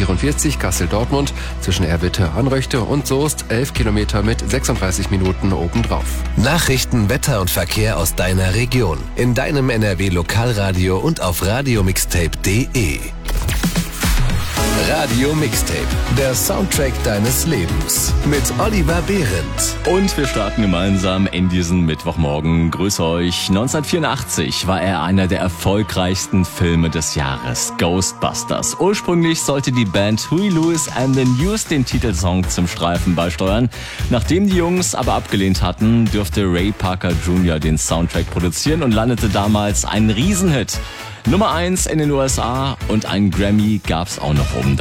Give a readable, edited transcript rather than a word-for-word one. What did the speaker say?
A44 Kassel-Dortmund zwischen Erwitte, Anröchte und Soest 11 Kilometer mit 36 Minuten obendrauf. Nachrichten, Wetter und Verkehr aus deiner Region. In deinem NRW-Lokalradio und auf radiomixtape.de. Radio Mixtape, der Soundtrack deines Lebens. Mit Oliver Behrendt. Und wir starten gemeinsam in diesen Mittwochmorgen. Grüß euch. 1984 war er einer der erfolgreichsten Filme des Jahres, Ghostbusters. Ursprünglich sollte die Band Huey Lewis and the News den Titelsong zum Streifen beisteuern. Nachdem die Jungs aber abgelehnt hatten, dürfte Ray Parker Jr. den Soundtrack produzieren und landete damals ein Riesenhit. Nummer 1 in den USA und einen Grammy gab's auch noch obendrauf.